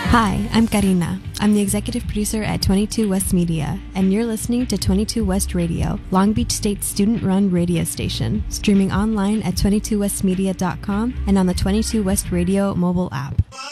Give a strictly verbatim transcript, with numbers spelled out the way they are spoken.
Hi, I'm Karina. I'm the executive producer at twenty-two West Media, and you're listening to twenty-two West Radio, Long Beach State's student-run radio station, streaming online at twenty-two west media dot com and on the twenty-two West Radio mobile app.